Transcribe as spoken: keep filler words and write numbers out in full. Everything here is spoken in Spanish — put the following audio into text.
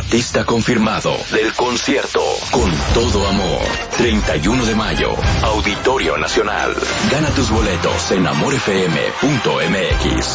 artista confirmado del concierto Con Todo Amor. treinta y uno de mayo, Auditorio Nacional. Gana tus boletos en amor f m punto m x.